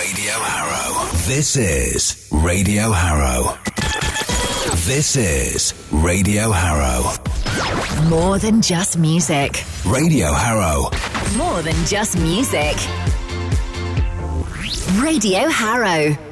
Radio Harrow. This is Radio Harrow. This is Radio Harrow. More than just music. Radio Harrow. More than just music. Radio Harrow.